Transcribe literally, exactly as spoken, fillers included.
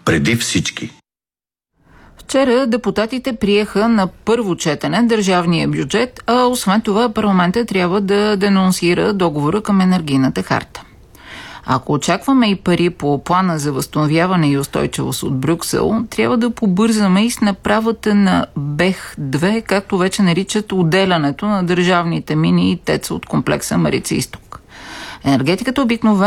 преди всички. Вчера депутатите приеха на първо четене държавния бюджет, а освен това парламентът трябва да денонсира договора към енергийната харта. Ако очакваме и пари по плана за възстановяване и устойчивост от Брюксел, трябва да побързаме и с направата на БЕХ две, както вече наричат отделянето на държавните мини и ТЕЦ от комплекса Марица изток. Енергетиката обикновено